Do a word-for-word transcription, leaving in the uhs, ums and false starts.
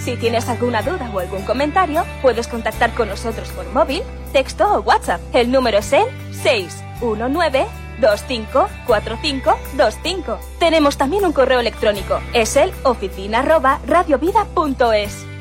Si tienes alguna duda o algún comentario, puedes contactar con nosotros por móvil, texto o WhatsApp. El número es el seis uno nueve dos cinco cuatro cinco dos cinco. Tenemos también un correo electrónico, es el oficina arroba radiovida punto es.